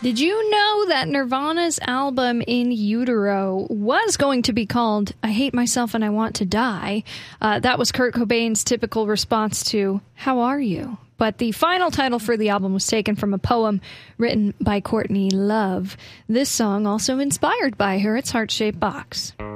Did you know that Nirvana's album In Utero was going to be called I Hate Myself and I Want to Die? That was Kurt Cobain's typical response to How Are You? But the final title for the album was taken from a poem written by Courtney Love. This song also inspired by her. It's Heart-Shaped Box.